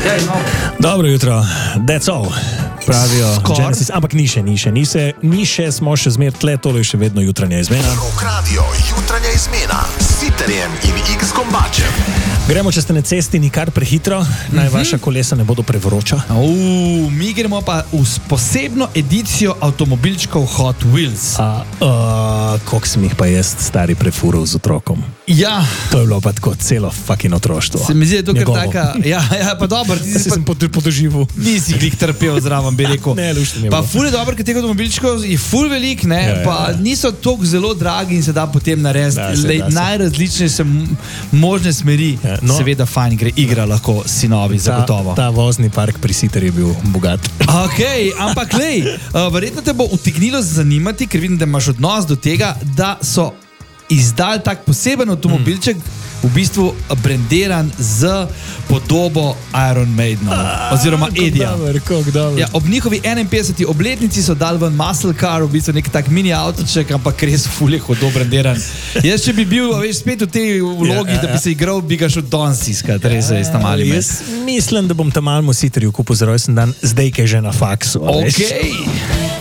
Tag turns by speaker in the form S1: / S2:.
S1: Dobro jutro, that's all. Pravijo Genesis, ampak ni še, smo še zmer tle, tole je še vedno jutranja izmena.
S2: Rock Radio, jutranja izmena s Sitterjem in X-Kombačem.
S1: Gremo, če ste na cesti, nikar prehitro, naj vaša kolesa ne bodo prevroča.
S3: Mi gremo pa v posebno edicijo avtomobilčkov Hot Wheels.
S1: Koliko sem jih pa jaz stari prefuril z otrokom.
S3: Ja.
S1: To je bilo pa tako celo fucking otroštvo.
S3: Se mi zdi, da je to kar taka... Ja, pa dobro, ti
S1: sem podoživel.
S3: Nisi glih trpel zraven, bi rekel.
S1: Ne, luštno mi je
S3: pa
S1: bilo.
S3: ful je dobro, ker tega avtomobilčkov je ful velik, ne, pa niso toliko zelo dragi in se da potem narediti najrazličnejše možne smeri. Seveda fajn gre igra lahko sinovi, zagotovo.
S1: Ta vozni park pri Sitterju je bil bogat.
S3: Ampak lej, verjetno te bo utegnilo zanimati, ker vidim, da imaš odnos do tega, da so izdali tak poseben avtomobilček, v bistvu brandiran z podobo Iron Maidena oziroma Eddija. Ja, ob njihovi 51. obletnici so dali ven muscle car, v bistvu nek tak mini avtoček, ampak res ful je hudo brandiran. Jaz, če bi bil spet v tej vlogi, da bi se igral, bi ga šel danes iskat, res je tam ali
S1: Jaz mislim, da bom tam malmu Sitterju kupil za rojsten dan, zdaj, ki je že na faksu.
S3: Ok.